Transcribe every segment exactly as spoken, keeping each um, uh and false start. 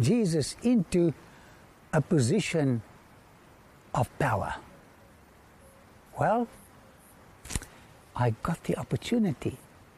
Jesus into a position of power? Well, I got the opportunity.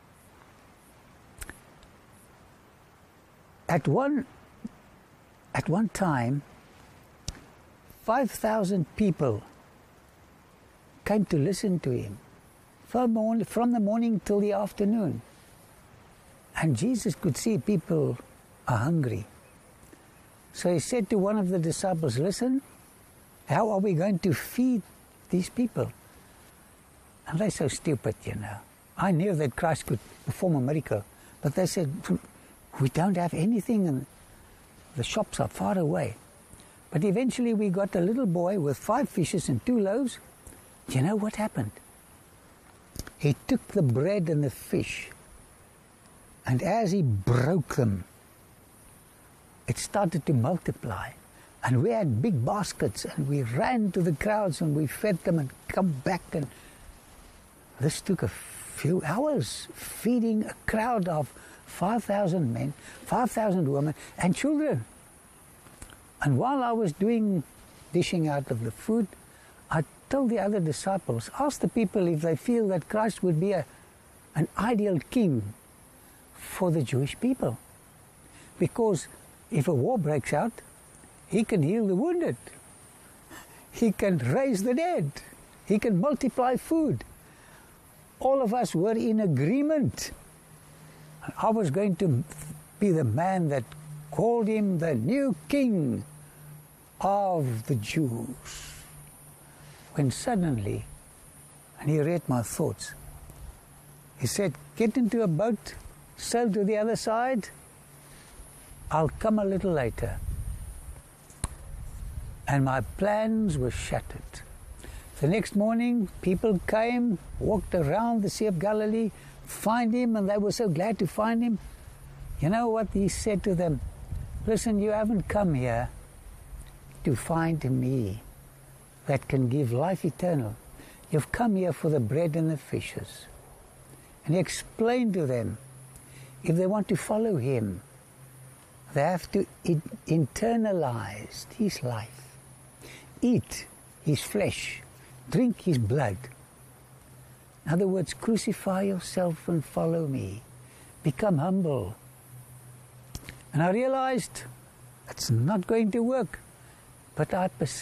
At one, at one time, five thousand people came to listen to him from, morning, from the morning till the afternoon. And Jesus could see people are hungry. So he said to one of the disciples, listen, how are we going to feed these people? And they're so stupid, you know. I knew that Christ could perform a miracle, but they said, we don't have anything and the shops are far away. But eventually we got a little boy with five fishes and two loaves. Do you know what happened? He took the bread and the fish, and as he broke them, it started to multiply. And we had big baskets, and we ran to the crowds, and we fed them and come back. And this took a few hours, feeding a crowd of five thousand men, five thousand women, and children. And while I was doing, dishing out of the food, I told the other disciples, ask the people if they feel that Christ would be a, an ideal king for the Jewish people. Because if a war breaks out, he can heal the wounded. He can raise the dead. He can multiply food. All of us were in agreement. I was going to be the man that called him the new king of the Jews. When suddenly, and he read my thoughts, he said, get into a boat, sail to the other side, I'll come a little later. And my plans were shattered. The next morning, people came, walked around the Sea of Galilee, find him, and they were so glad to find him. You know what he said to them? Listen, you haven't come here to find me that can give life eternal. You've come here for the bread and the fishes. And he explained to them, if they want to follow him, they have to internalize his life, eat his flesh, drink his blood. In other words, crucify yourself and follow me. Become humble. And I realized it's not going to work, but I persisted.